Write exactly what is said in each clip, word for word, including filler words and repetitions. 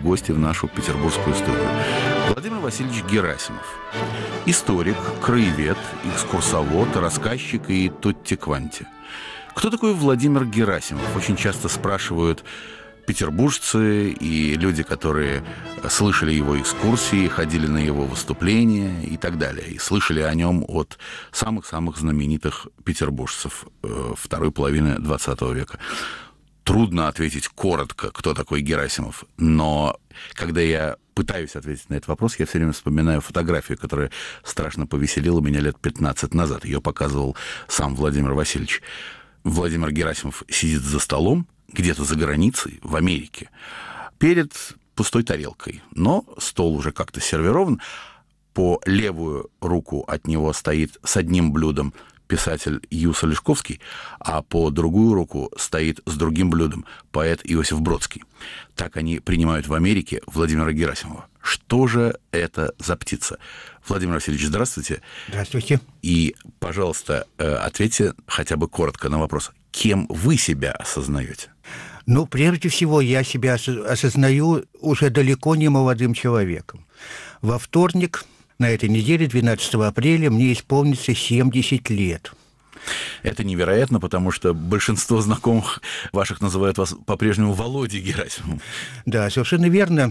гости в нашу петербургскую студию. Владимир Васильевич Герасимов. Историк, краевед, экскурсовод, рассказчик и тутти-кванти. Кто такой Владимир Герасимов? Очень часто спрашивают петербуржцы и люди, которые слышали его экскурсии, ходили на его выступления и так далее, и слышали о нем от самых-самых знаменитых петербуржцев э, второй половины двадцатого века. Трудно ответить коротко, кто такой Герасимов, но когда я пытаюсь ответить на этот вопрос, я все время вспоминаю фотографию, которая страшно повеселила меня лет пятнадцать назад. Ее показывал сам Владимир Васильевич. Владимир Герасимов сидит за столом, где-то за границей, в Америке, перед пустой тарелкой. Но стол уже как-то сервирован. По левую руку от него стоит с одним блюдом писатель Юса Лешковский, а по другую руку стоит с другим блюдом поэт Иосиф Бродский. Так они принимают в Америке Владимира Герасимова. Что же это за птица? Владимир Васильевич, здравствуйте. Здравствуйте. И, пожалуйста, ответьте хотя бы коротко на вопрос, кем вы себя осознаете? Ну, прежде всего, я себя осознаю уже далеко не молодым человеком. Во вторник, на этой неделе, двенадцатого апреля, мне исполнится семьдесят лет. Это невероятно, потому что большинство знакомых ваших называют вас по-прежнему Володей Герасимовым. Да, совершенно верно.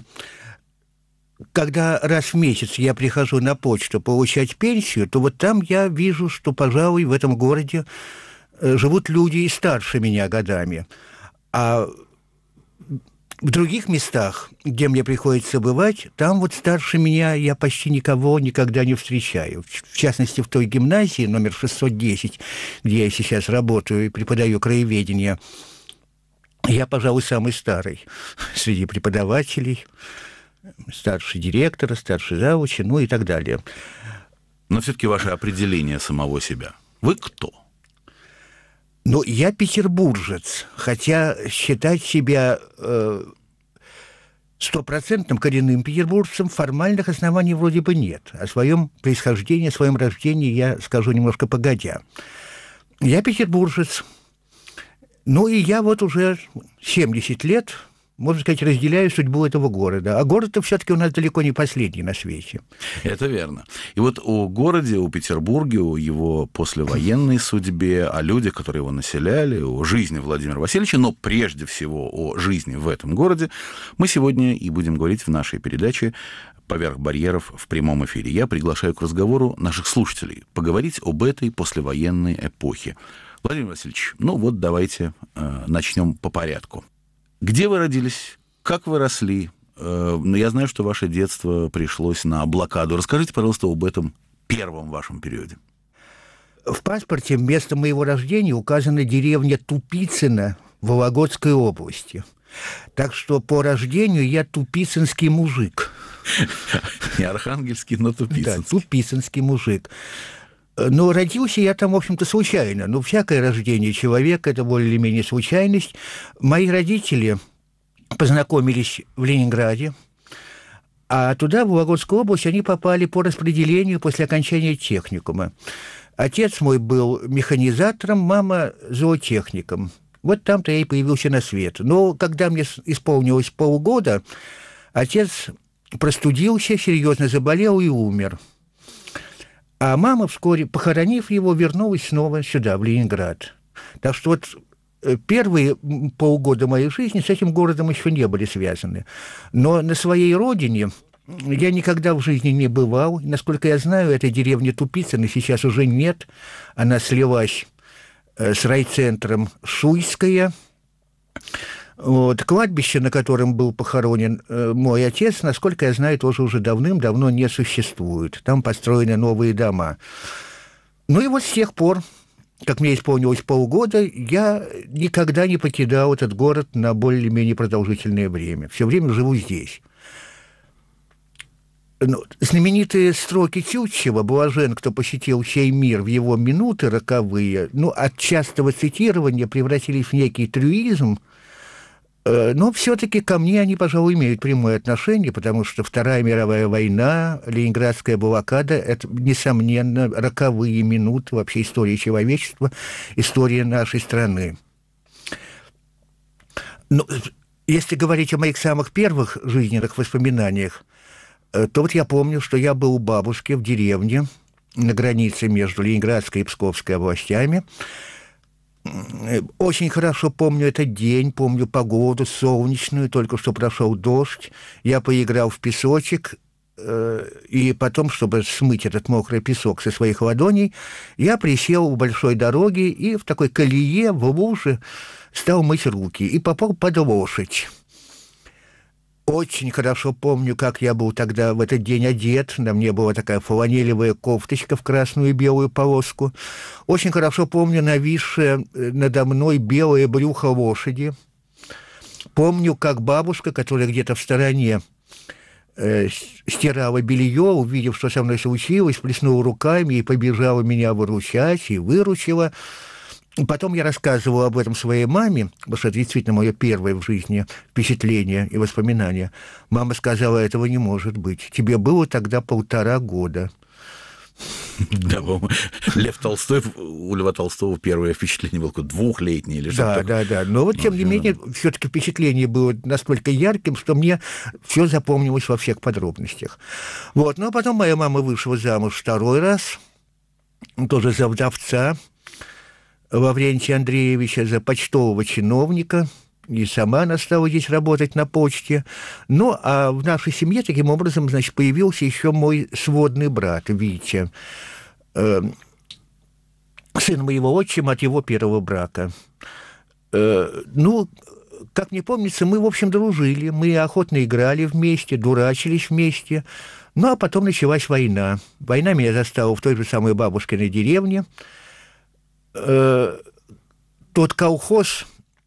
Когда раз в месяц я прихожу на почту получать пенсию, то вот там я вижу, что, пожалуй, в этом городе живут люди и старше меня годами. А в других местах, где мне приходится бывать, там вот старше меня я почти никого никогда не встречаю. В частности, в той гимназии номер шестьсот десять, где я сейчас работаю и преподаю краеведение, я, пожалуй, самый старый среди преподавателей, старший директора, старший завуча, ну и так далее. Но все-таки ваше определение самого себя. Вы кто? Ну, я петербуржец, хотя считать себя э, стопроцентным коренным петербуржцем формальных оснований вроде бы нет. О своем происхождении, о своем рождении я скажу немножко погодя. Я петербуржец. Ну, и я вот уже семьдесят лет, можно сказать, разделяю судьбу этого города. А город-то все-таки у нас далеко не последний на свете. Это верно. И вот о городе, о Петербурге, о его послевоенной судьбе, о людях, которые его населяли, о жизни Владимира Васильевича, но прежде всего о жизни в этом городе, мы сегодня и будем говорить в нашей передаче «Поверх барьеров» в прямом эфире. Я приглашаю к разговору наших слушателей поговорить об этой послевоенной эпохе. Владимир Васильевич, ну вот давайте э, начнем по порядку. Где вы родились? Как вы росли? Но я знаю, что ваше детство пришлось на блокаду. Расскажите, пожалуйста, об этом первом вашем периоде. В паспорте местом моего рождения указана деревня Тупицыно в Вологодской области. Так что по рождению я тупицынский мужик. Не архангельский, но тупицынский. Да, тупицынский мужик. Но родился я там, в общем-то, случайно. Ну, всякое рождение человека – это более или менее случайность. Мои родители познакомились в Ленинграде, а туда, в Вологодскую область, они попали по распределению после окончания техникума. Отец мой был механизатором, мама – зоотехником. Вот там-то я и появился на свет. Но когда мне исполнилось полгода, отец простудился, серьезно заболел и умер. А мама, вскоре похоронив его, вернулась снова сюда, в Ленинград. Так что вот первые полгода моей жизни с этим городом еще не были связаны. Но на своей родине я никогда в жизни не бывал. Насколько я знаю, этой деревни Тупицыно сейчас уже нет. Она слилась с райцентром Шуйская. Вот. Кладбище, на котором был похоронен э, мой отец, насколько я знаю, тоже уже давным-давно не существует. Там построены новые дома. Ну и вот с тех пор, как мне исполнилось полгода, я никогда не покидал этот город на более-менее продолжительное время. Все время живу здесь. Ну, знаменитые строки Тютчева «Блажен, кто посетил сей мир в его минуты роковые», ну, от частого цитирования превратились в некий трюизм. Но все-таки ко мне они, пожалуй, имеют прямое отношение, потому что Вторая мировая война, Ленинградская блокада – это, несомненно, роковые минуты вообще истории человечества, история нашей страны. Но Если говорить о моих самых первых жизненных воспоминаниях, то вот я помню, что я был у бабушки в деревне на границе между Ленинградской и Псковской областями. Очень хорошо помню этот день, помню погоду солнечную, только что прошел дождь. Я поиграл в песочек, и потом, чтобы смыть этот мокрый песок со своих ладоней, я присел у большой дороги и в такой колее, в луже, стал мыть руки и попал под лошадь. Очень хорошо помню, как я был тогда в этот день одет. На мне была такая фланелевая кофточка в красную и белую полоску. Очень хорошо помню нависшее надо мной белое брюхо лошади. Помню, как бабушка, которая где-то в стороне э, стирала белье, увидев, что со мной случилось, плеснула руками и побежала меня выручать, и выручила. Потом я рассказывал об этом своей маме, потому что это действительно мое первое в жизни впечатление и воспоминание. Мама сказала, этого не может быть. Тебе было тогда полтора года. Да, Лев Толстой, у Льва Толстого первое впечатление было какое-то двухлетнее или что-то. Да, да, да. Но вот, тем не менее, все-таки впечатление было настолько ярким, что мне все запомнилось во всех подробностях. Вот. Ну, а потом моя мама вышла замуж второй раз, тоже за вдовца, Лаврентия Андреевича, за почтового чиновника, и сама она стала здесь работать на почте. Ну, а в нашей семье таким образом, значит, появился еще мой сводный брат Витя, э, сын моего отчима от его первого брака. Э, ну, как мне помнится, мы, в общем, дружили, мы охотно играли вместе, дурачились вместе. Ну, а потом началась война. Война меня застала в той же самой бабушкиной деревне. Тот колхоз,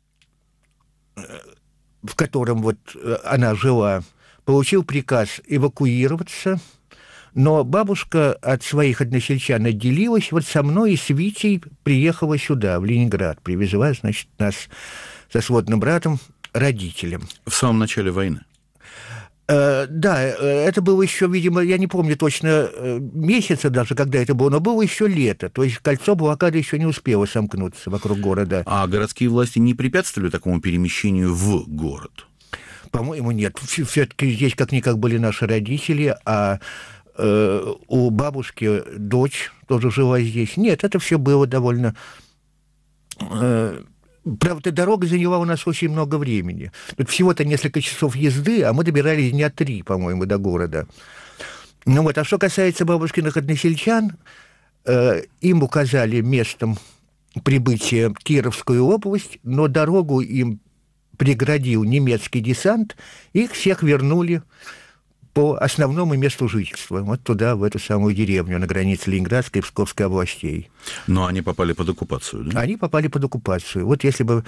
в котором вот она жила, получил приказ эвакуироваться, но бабушка от своих односельчан отделилась, вот со мной и с Витей приехала сюда, в Ленинград, привезла, значит, нас со сводным братом родителям. В самом начале войны? Uh, да, это было еще, видимо, я не помню точно месяца даже, когда это было, но было еще лето, то есть кольцо блокады еще не успело сомкнуться вокруг города. А городские власти не препятствовали такому перемещению в город? По-моему, нет. Все-таки здесь как-никак были наши родители, а э, у бабушки дочь тоже жила здесь. Нет, это все было довольно... Э, Правда, дорога заняла у нас очень много времени. Тут всего-то несколько часов езды, а мы добирались дня три, по-моему, до города. Ну вот, а что касается бабушкиных односельчан, э, им указали местом прибытия Кировскую область, но дорогу им преградил немецкий десант, их всех вернули по основному месту жительства, вот туда, в эту самую деревню на границе Ленинградской и Псковской областей. Но они попали под оккупацию, да? Они попали под оккупацию. Вот если бы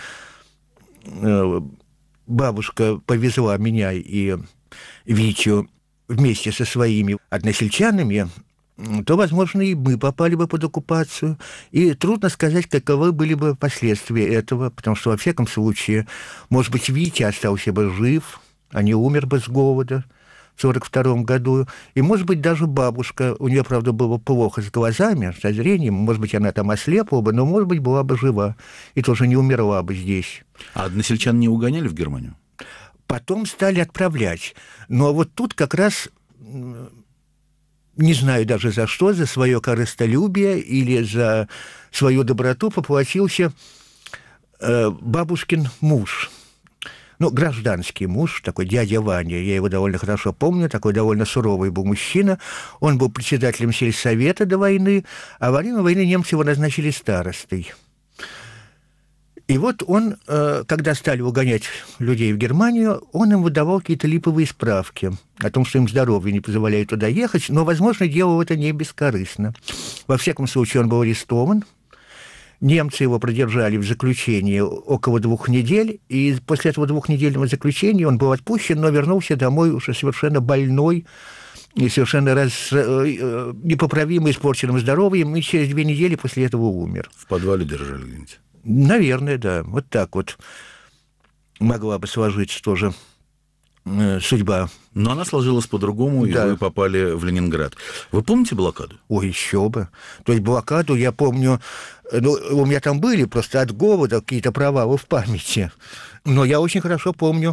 бабушка повезла меня и Витю вместе со своими односельчанами, то, возможно, и мы попали бы под оккупацию. И трудно сказать, каковы были бы последствия этого, потому что, во всяком случае, может быть, Витя остался бы жив, а не умер бы с голода в сорок втором году. И, может быть, даже бабушка, у нее, правда, было плохо с глазами, со зрением, может быть, она там ослепла бы, но, может быть, была бы жива и тоже не умерла бы здесь. А односельчан не угоняли в Германию? Потом стали отправлять. Но вот тут как раз, не знаю даже за что, за свое корыстолюбие или за свою доброту поплатился э, бабушкин муж. Ну, гражданский муж, такой дядя Ваня, я его довольно хорошо помню, такой довольно суровый был мужчина. Он был председателем сельсовета до войны, а во время войны немцы его назначили старостой. И вот он, когда стали угонять людей в Германию, он им выдавал какие-то липовые справки о том, что им здоровье не позволяет туда ехать, но, возможно, делал это не бескорыстно. Во всяком случае, он был арестован. Немцы его продержали в заключении около двух недель, и после этого двухнедельного заключения он был отпущен, но вернулся домой уже совершенно больной и совершенно раз, э, непоправимо испорченным здоровьем, и через две недели после этого умер. В подвале держали где-нибудь? Наверное, да. Вот так вот могла бы сложиться тоже э, судьба. Но она сложилась по-другому, да. И вы попали в Ленинград. Вы помните блокаду? Ой, еще бы. То есть блокаду я помню... Ну, у меня там были просто от голода какие-то провалы в памяти. Но я очень хорошо помню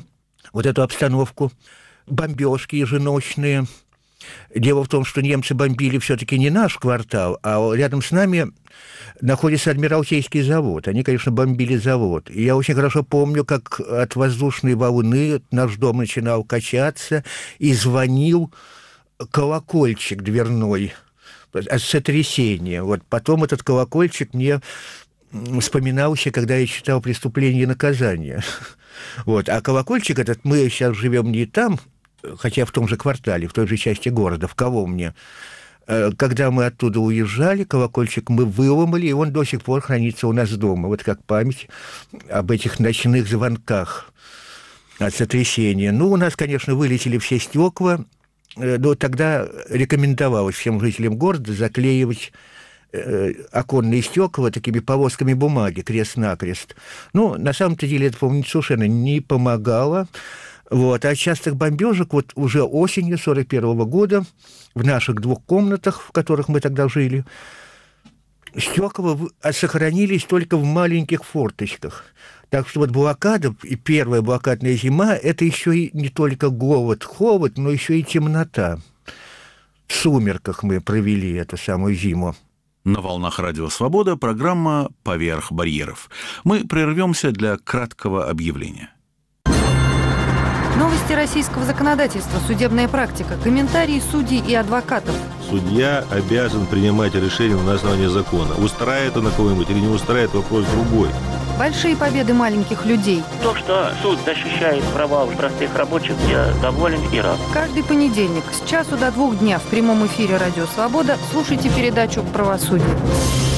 вот эту обстановку. Бомбежки еженочные. Дело в том, что немцы бомбили все-таки не наш квартал, а рядом с нами находится Адмиралтейский завод. Они, конечно, бомбили завод. И я очень хорошо помню, как от воздушной волны наш дом начинал качаться, и звонил колокольчик дверной от сотрясения. Вот потом этот колокольчик мне вспоминался, когда я читал «Преступление и наказание». Вот. А колокольчик этот, мы сейчас живем не там, хотя в том же квартале, в той же части города, в Коломне. Когда мы оттуда уезжали, колокольчик мы выломали, и он до сих пор хранится у нас дома. Вот как память об этих ночных звонках от сотрясения. Ну, у нас, конечно, вылетели все стекла, но тогда рекомендовалось всем жителям города заклеивать оконные стекла такими полосками бумаги, крест-накрест. Ну, на самом-то деле это, по-моему, совершенно не помогало. Вот. А от частых бомбежек вот уже осенью сорок первого года в наших двух комнатах, в которых мы тогда жили, стекла сохранились только в маленьких форточках. Так что вот блокада и первая блокадная зима – это еще и не только голод, холод, но еще и темнота. В сумерках мы провели эту самую зиму. На волнах Радио Свобода программа «Поверх барьеров». Мы прервемся для краткого объявления. Новости российского законодательства, судебная практика, комментарии судей и адвокатов. Судья обязан принимать решение на основании закона. Устраивает он кого-нибудь или не устраивает, вопрос другой. Большие победы маленьких людей. То, что суд защищает права простых рабочих, я доволен и рад. Каждый понедельник с часу до двух дня в прямом эфире «Радио Свобода» слушайте передачу «Правосудие».